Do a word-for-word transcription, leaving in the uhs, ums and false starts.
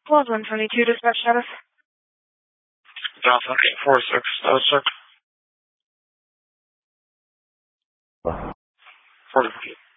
Clause one twenty-two, dispatch status. Johnson eight four six, status check. forty.